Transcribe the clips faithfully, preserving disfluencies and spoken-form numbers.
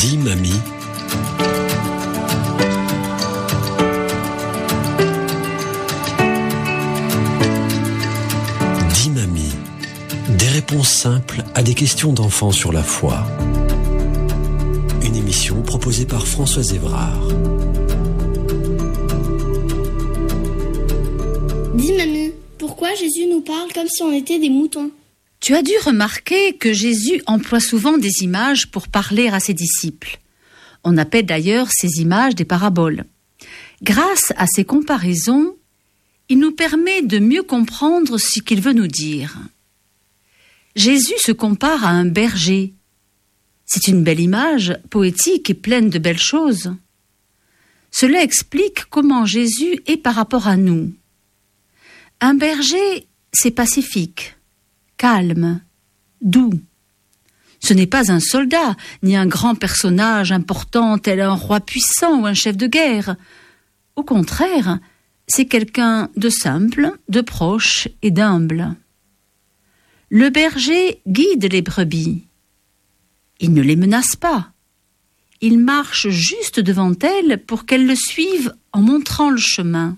Dis mamie. Dis mamie. Des réponses simples à des questions d'enfants sur la foi. Une émission proposée par Françoise Évrard. Dis mamie, pourquoi Jésus nous parle comme si on était des moutons ? Tu as dû remarquer que Jésus emploie souvent des images pour parler à ses disciples. On appelle d'ailleurs ces images des paraboles. Grâce à ces comparaisons, il nous permet de mieux comprendre ce qu'il veut nous dire. Jésus se compare à un berger. C'est une belle image, poétique et pleine de belles choses. Cela explique comment Jésus est par rapport à nous. Un berger, c'est pacifique, calme, doux. Ce n'est pas un soldat, ni un grand personnage important tel un roi puissant ou un chef de guerre. Au contraire, c'est quelqu'un de simple, de proche et d'humble. Le berger guide les brebis. Il ne les menace pas. Il marche juste devant elles pour qu'elles le suivent en montrant le chemin.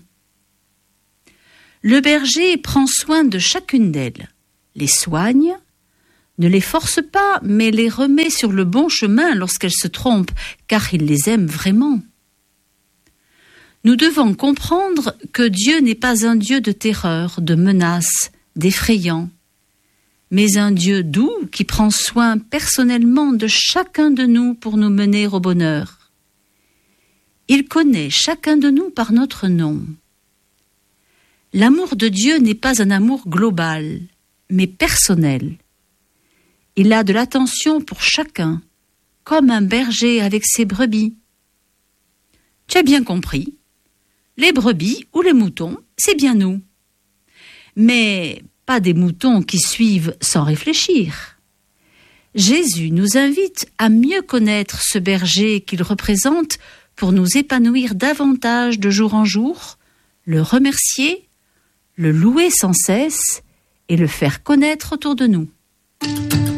Le berger prend soin de chacune d'elles, les soigne, ne les force pas, mais les remet sur le bon chemin lorsqu'elles se trompent, car il les aime vraiment. Nous devons comprendre que Dieu n'est pas un Dieu de terreur, de menace, d'effrayant, mais un Dieu doux qui prend soin personnellement de chacun de nous pour nous mener au bonheur. Il connaît chacun de nous par notre nom. L'amour de Dieu n'est pas un amour global, mais personnel. Il a de l'attention pour chacun, comme un berger avec ses brebis. Tu as bien compris. Les brebis ou les moutons, c'est bien nous. Mais pas des moutons qui suivent sans réfléchir. Jésus nous invite à mieux connaître ce berger qu'il représente pour nous épanouir davantage de jour en jour, le remercier, le louer sans cesse et le faire connaître autour de nous.